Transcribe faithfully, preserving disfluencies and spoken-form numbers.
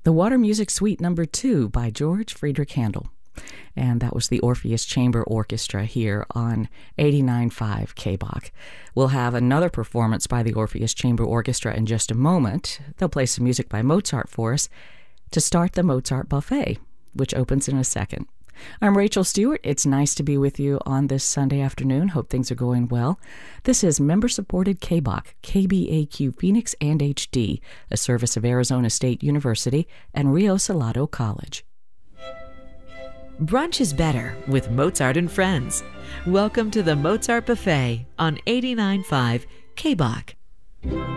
The Water Music Suite Number two by George Friedrich Handel. And that was the Orpheus Chamber Orchestra here on eighty-nine point five K B O C. We'll have another performance by the Orpheus Chamber Orchestra in just a moment. They'll play some music by Mozart for us to start the Mozart Buffet, which opens in a second. I'm Rachel Stewart. It's nice to be with you on this Sunday afternoon. Hope things are going well. This is member-supported K B O C, K B A Q Phoenix and H D, a service of Arizona State University and Rio Salado College. Brunch is better with Mozart and Friends. Welcome to the Mozart Buffet on eighty-nine point five K B O C.